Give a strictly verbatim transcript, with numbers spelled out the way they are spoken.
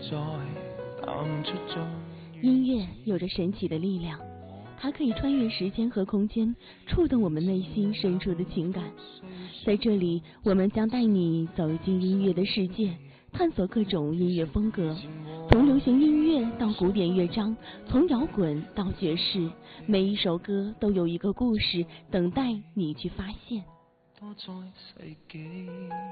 音乐有着神奇的力量，它可以穿越时间和空间，触动我们内心深处的情感。在这里，我们将带你走进音乐的世界，探索各种音乐风格，从流行音乐到古典乐章，从摇滚到爵士，每一首歌都有一个故事等待你去发现。